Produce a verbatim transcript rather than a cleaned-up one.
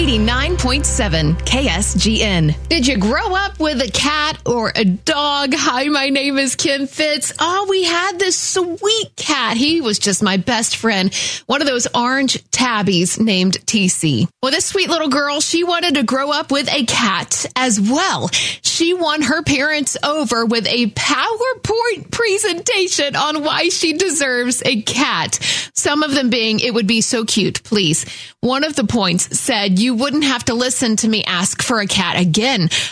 eighty-nine point seven K S G N. Did you grow up with a cat or a dog? Hi, my name is Kim Fitz. Oh, we had this sweet cat. He was just my best friend. One of those orange tabbies named T C. Well, this sweet little girl, she wanted to grow up with a cat as well. She won her parents over with a PowerPoint presentation on why she deserves a cat. Some of them being, it would be so cute, please. One of the points said you wouldn't have to listen to me ask for a cat again.